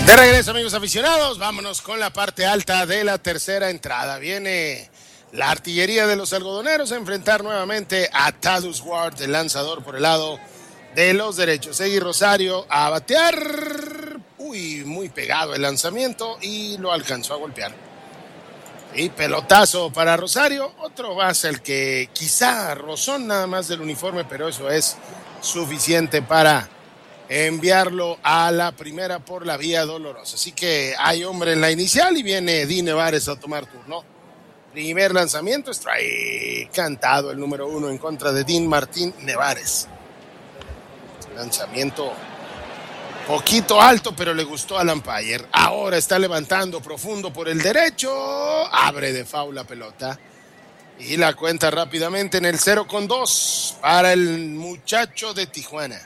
De regreso, amigos aficionados, vámonos con la parte alta de la tercera entrada. Viene la artillería de los algodoneros a enfrentar nuevamente a Thaddeus Ward, el lanzador por el lado de los derechos. Egui Rosario a batear. Muy pegado el lanzamiento y lo alcanzó a golpear. Y pelotazo para Rosario. Otro base el que quizá rozó nada más del uniforme, pero eso es suficiente para enviarlo a la primera por la vía dolorosa. Así que hay hombre en la inicial y viene Eddie Nevares a tomar turno. Primer lanzamiento, strike cantado, el número 1 en contra de Dean Martín Nevares. Lanzamiento poquito alto, pero le gustó al umpire. Ahora está levantando profundo por el derecho. Abre de foul la pelota. Y la cuenta rápidamente en el 0-2 para el muchacho de Tijuana.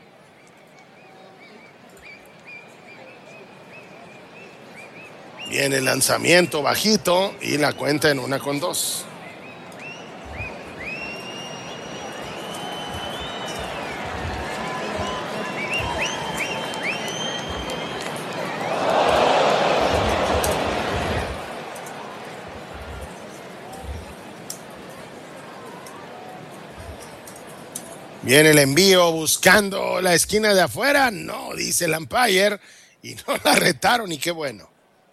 Viene el lanzamiento bajito y la cuenta en 1-2. Viene el envío buscando la esquina de afuera. No, dice el umpire. Y no la retaron y qué bueno.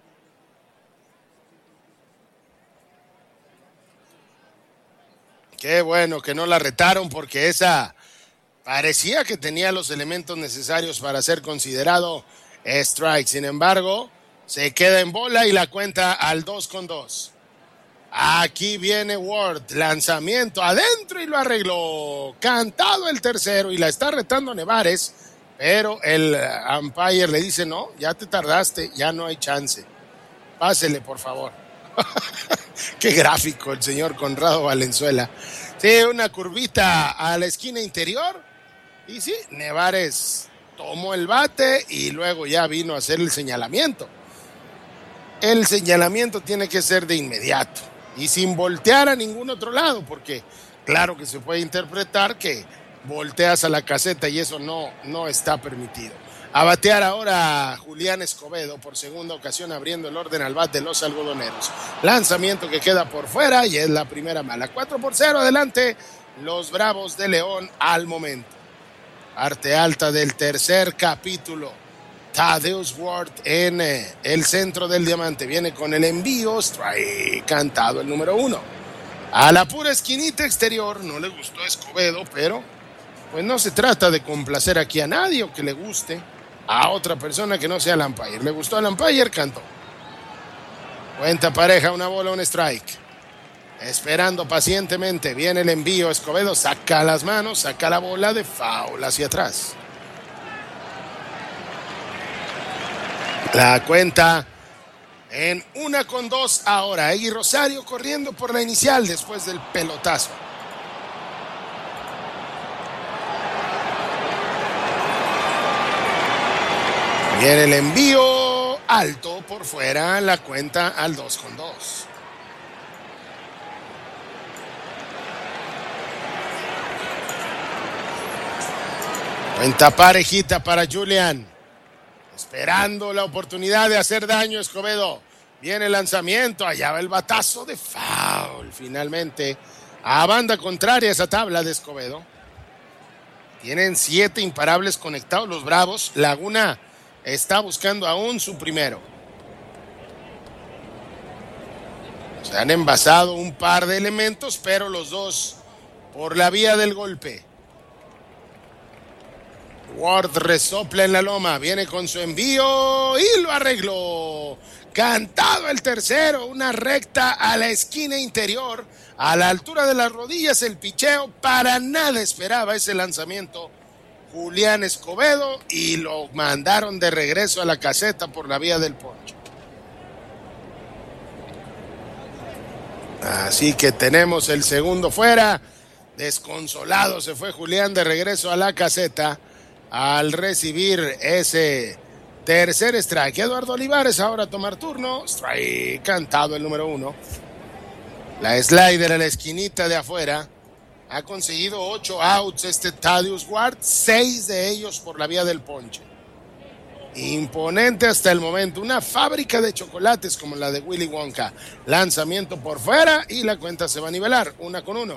Qué bueno que no la retaron porque esa parecía que tenía los elementos necesarios para ser considerado strike. Sin embargo, se queda en bola y la cuenta al 2-2. Aquí viene Ward, lanzamiento adentro y lo arregló. Cantado el tercero y la está retando Nevares, pero el umpire le dice no, ya te tardaste, ya no hay chance. Pásele, por favor. Qué gráfico el señor Conrado Valenzuela. Sí, una curvita a la esquina interior. Y sí, Nevares tomó el bate y luego ya vino a hacer el señalamiento. El señalamiento tiene que ser de inmediato y sin voltear a ningún otro lado, porque claro que se puede interpretar que volteas a la caseta y eso no está permitido. A batear ahora Julián Escobedo por segunda ocasión abriendo el orden al bat de los algodoneros. Lanzamiento que queda por fuera y es la primera mala. 4-0 adelante los Bravos de León al momento. Parte alta del tercer capítulo. Thaddeus Ward en el centro del diamante. Viene con el envío. Strike cantado el número 1. A la pura esquinita exterior. No le gustó a Escobedo, pero pues no se trata de complacer aquí a nadie o que le guste a otra persona que no sea el umpire. Le gustó al umpire, cantó. Cuenta pareja, una bola, un strike. Esperando pacientemente, viene el envío. Escobedo saca las manos, saca la bola de foul hacia atrás. La cuenta en 1-2 ahora. Egui Rosario corriendo por la inicial después del pelotazo. Viene el envío alto por fuera, la cuenta al 2-2. Cuenta parejita para Julián. Esperando la oportunidad de hacer daño Escobedo. Viene el lanzamiento, allá va el batazo de foul. Finalmente, a banda contraria esa tabla de Escobedo. Tienen 7 imparables conectados los Bravos. Laguna está buscando aún su primero. Se han envasado un par de elementos, pero los dos por la vía del golpe. Ward resopla en la loma, viene con su envío y lo arregló. Cantado el tercero, una recta a la esquina interior, a la altura de las rodillas el picheo. Para nada esperaba ese lanzamiento Julián Escobedo y lo mandaron de regreso a la caseta por la vía del poncho. Así que tenemos el segundo fuera. Desconsolado se fue Julián de regreso a la caseta al recibir ese tercer strike. Eduardo Olivares ahora a tomar turno. Strike cantado el número 1. La slider a la esquinita de afuera. Ha conseguido 8 outs Thaddeus Ward, 6 de ellos por la vía del ponche. imponente hasta el momento, una fábrica de chocolates como la de Willy Wonka. Lanzamiento por fuera y la cuenta se va a nivelar, 1-1.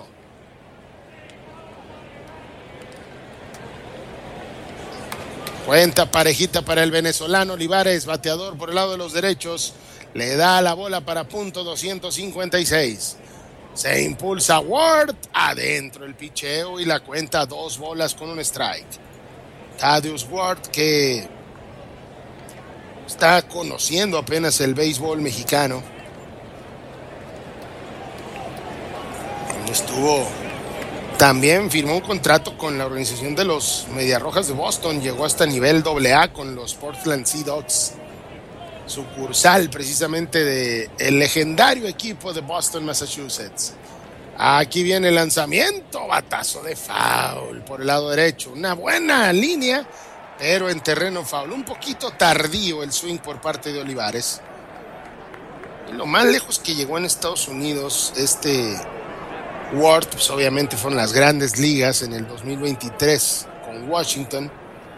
Cuenta parejita para el venezolano Olivares, bateador por el lado de los derechos. Le da la bola para punto 256. Se impulsa Ward, adentro el picheo y la cuenta 2 bolas con un strike. Thaddeus Ward, que está conociendo apenas el béisbol mexicano. También firmó un contrato con la organización de los Medias Rojas de Boston. Llegó hasta nivel AA con los Portland Sea Dogs, sucursal precisamente del legendario equipo de Boston, Massachusetts. Aquí viene el lanzamiento, batazo de foul por el lado derecho. Una buena línea, pero en terreno foul. Un poquito tardío el swing por parte de Olivares. Y lo más lejos que llegó en Estados Unidos Ward, pues obviamente fueron las grandes ligas en el 2023 con Washington.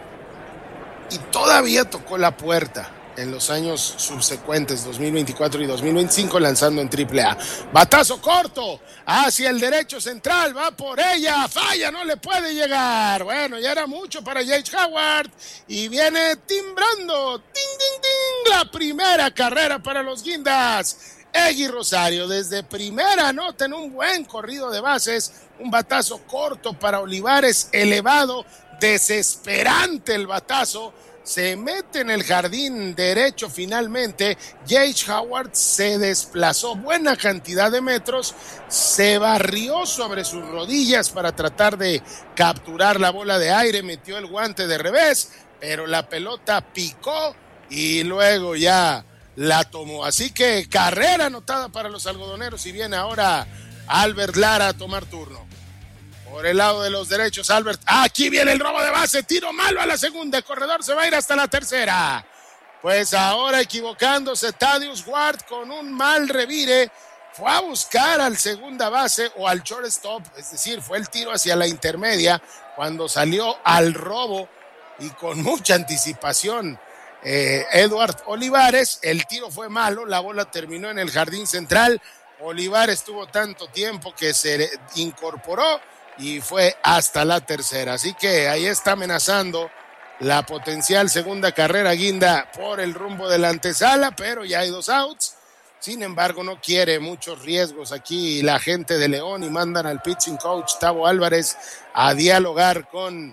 Y todavía tocó la puerta en los años subsecuentes, 2024 y 2025, lanzando en AAA. Batazo corto hacia el derecho central, va por ella, falla, no le puede llegar. Bueno, ya era mucho para J.H. Howard y viene timbrando, ting, ting, ting, la primera carrera para los Guindas. Eggy Rosario desde primera anota en un buen corrido de bases, un batazo corto para Olivares, elevado, desesperante el batazo. Se mete en el jardín derecho finalmente. J.H. Howard se desplazó buena cantidad de metros, se barrió sobre sus rodillas para tratar de capturar la bola de aire, metió el guante de revés, pero la pelota picó y luego ya la tomó. Así que carrera anotada para los algodoneros y viene ahora Albert Lara a tomar turno. Por el lado de los derechos, Albert. Aquí viene el robo de base. Tiro malo a la segunda. El corredor se va a ir hasta la tercera. Pues ahora equivocándose Thaddeus Ward con un mal revire. Fue a buscar al segunda base o al shortstop. Es decir, fue el tiro hacia la intermedia cuando salió al robo y con mucha anticipación Edward Olivares. El tiro fue malo. La bola terminó en el jardín central. Olivares tuvo tanto tiempo que se incorporó y fue hasta la tercera. Así que ahí está amenazando la potencial segunda carrera Guinda por el rumbo de la antesala, pero ya hay 2 outs. Sin embargo, no quiere muchos riesgos aquí la gente de León y mandan al pitching coach Tavo Álvarez a dialogar con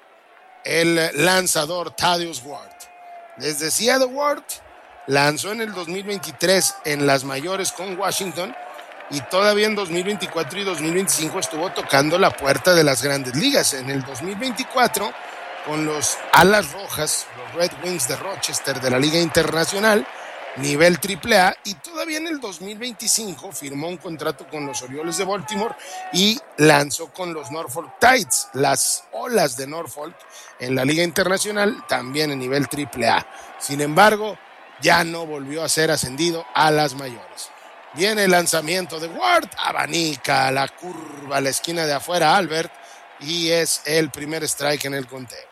el lanzador Thaddeus Ward. Les decía, de Ward lanzó en el 2023 en las mayores con Washington y todavía en 2024 y 2025 estuvo tocando la puerta de las grandes ligas. En el 2024 con los Alas Rojas, los Red Wings de Rochester de la Liga Internacional, nivel AAA, y todavía en el 2025 firmó un contrato con los Orioles de Baltimore y lanzó con los Norfolk Tides, las Olas de Norfolk en la Liga Internacional, también en nivel AAA. Sin embargo, ya no volvió a ser ascendido a las mayores. Viene el lanzamiento de Ward, abanica la curva a la esquina de afuera Albert y es el primer strike en el conteo.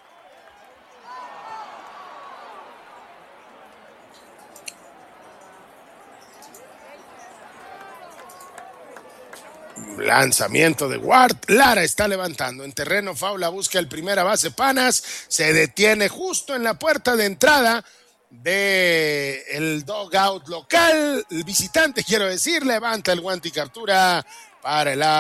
Lanzamiento de Ward, Lara está levantando en terreno foul, busca el primera base Panas, se detiene justo en la puerta de entrada de el dugout local, el visitante quiero decir, levanta el guante y captura para el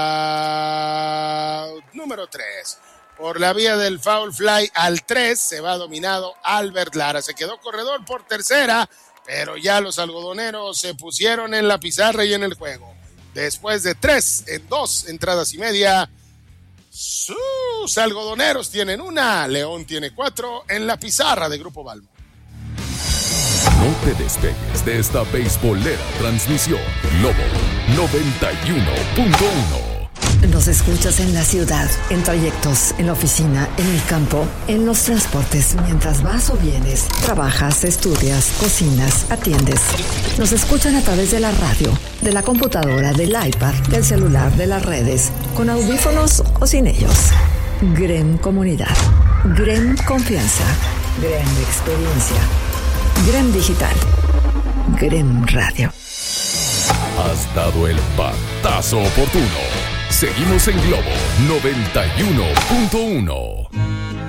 out número 3. Por la vía del foul fly al 3 se va dominado Albert Lara, se quedó corredor por tercera, pero ya los algodoneros se pusieron en la pizarra y en el juego. Después de 3 en 2 entradas y media, sus algodoneros tienen 1, León tiene 4 en la pizarra de Grupo Balmo. No te despegues de esta beisbolera transmisión. Lobo 91.1. Nos escuchas en la ciudad, en trayectos, en la oficina, en el campo, en los transportes, mientras vas o vienes, trabajas, estudias, cocinas, atiendes. Nos escuchan a través de la radio, de la computadora, del iPad, del celular, de las redes, con audífonos o sin ellos. GREM Comunidad. GREM Confianza. Grem Experiencia. Grem Digital. Grem Radio. Has dado el patazo oportuno. Seguimos en Globo 91.1.